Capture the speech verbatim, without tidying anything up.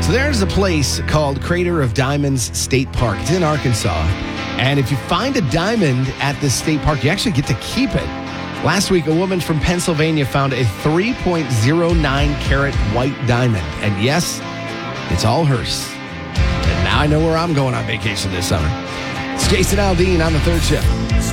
So there's a place called Crater of Diamonds State Park. It's in Arkansas. And if you find a diamond at this state park, you actually get to keep it. Last week, a woman from Pennsylvania found a three point oh nine carat white diamond. And yes, it's all hers. And now I know where I'm going on vacation this summer. It's Jason Aldean on the third shift.